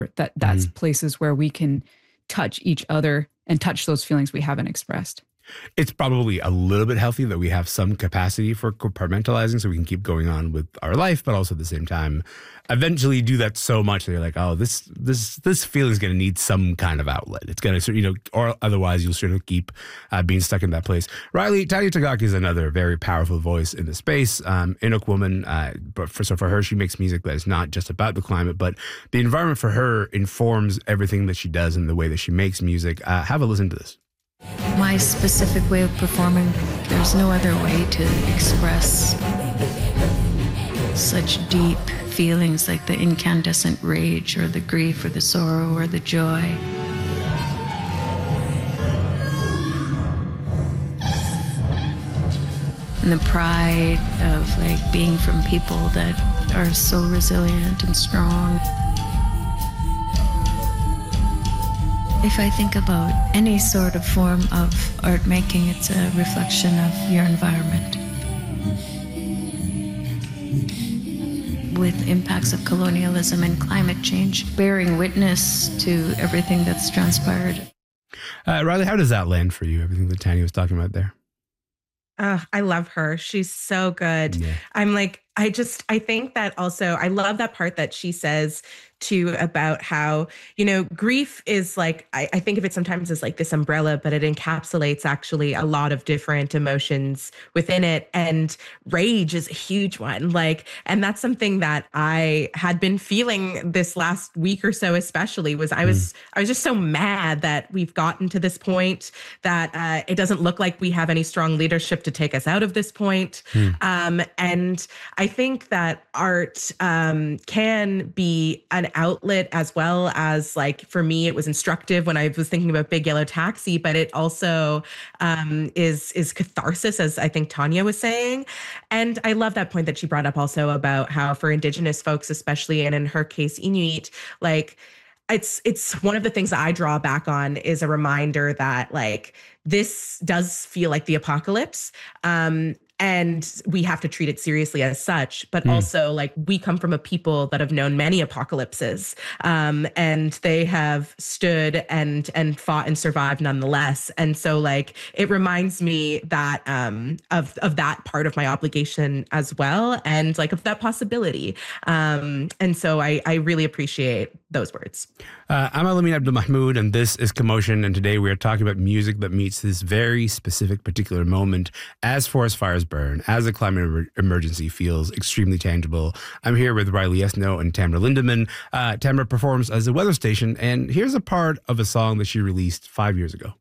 that's places where we can touch each other and touch those feelings we haven't expressed. It's probably a little bit healthy that we have some capacity for compartmentalizing so we can keep going on with our life, but also at the same time, eventually do that so much that you're like, oh, this feeling is going to need some kind of outlet. It's going to, or otherwise you'll sort of keep being stuck in that place. Riley, Tanya Tagaki is another very powerful voice in the space. Inuk woman, but for her, she makes music that is not just about the climate, but the environment for her informs everything that she does and the way that she makes music. Have a listen to this. My specific way of performing, there's no other way to express such deep feelings like the incandescent rage or the grief or the sorrow or the joy. And the pride of being from people that are so resilient and strong. If I think about any sort of form of art making, it's a reflection of your environment. With impacts of colonialism and climate change, bearing witness to everything that's transpired. Riley, how does that land for you, everything that Tanya was talking about there? I love her. She's so good. Yeah. I think that also, I love that part that she says too about how, grief is I think of it sometimes as this umbrella, but it encapsulates actually a lot of different emotions within it. And rage is a huge one. And that's something that I had been feeling this last week or so, especially I was just so mad that we've gotten to this point that it doesn't look like we have any strong leadership to take us out of this point. And I think that art can be an outlet as well as for me, it was instructive when I was thinking about Big Yellow Taxi, but it also is catharsis, as I think Tanya was saying. And I love that point that she brought up also about how for Indigenous folks, especially, and in her case, Inuit, it's one of the things that I draw back on is a reminder that this does feel like the apocalypse. And we have to treat it seriously as such, but also we come from a people that have known many apocalypses, and they have stood and fought and survived nonetheless. And so it reminds me that of that part of my obligation as well, and of that possibility. And so I really appreciate those words. I'm Elamin Abdelmahmoud, and this is Commotion. And today we are talking about music that meets this very specific, particular moment as forest fires burn, as the climate emergency feels extremely tangible. I'm here with Riley Esno and Tamara Lindemann. Tamara performs as a weather station, and here's a part of a song that she released 5 years ago.